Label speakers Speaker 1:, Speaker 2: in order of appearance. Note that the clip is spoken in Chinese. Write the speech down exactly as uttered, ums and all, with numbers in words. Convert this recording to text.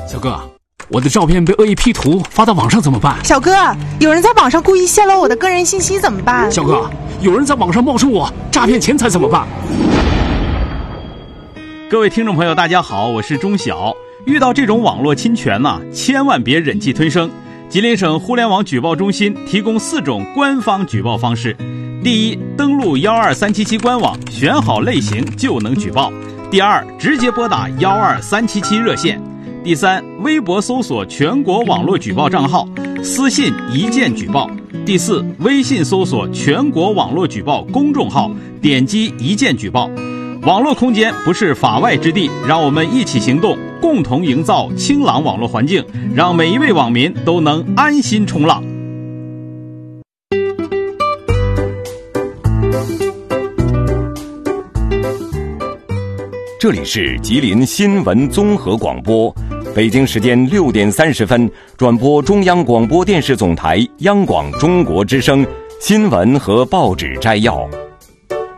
Speaker 1: 小哥，我的照片被恶意 P 图发到网上怎么办？
Speaker 2: 小哥，有人在网上故意泄露我的个人信息怎么办？
Speaker 1: 小哥，有人在网上冒充我诈骗钱财怎么办？
Speaker 3: 各位听众朋友大家好，我是钟晓。遇到这种网络侵权呢、啊，千万别忍气吞声。吉林省互联网举报中心提供四种官方举报方式：第一，登录一二三七七官网，选好类型就能举报；第二，直接拨打一二三七七热线；第三，微博搜索全国网络举报账号，私信一键举报；第四，微信搜索全国网络举报公众号，点击一键举报。网络空间不是法外之地，让我们一起行动，共同营造清朗网络环境，让每一位网民都能安心冲浪。
Speaker 4: 这里是吉林新闻综合广播，北京时间六点三十分，转播中央广播电视总台央广中国之声新闻和报纸摘要。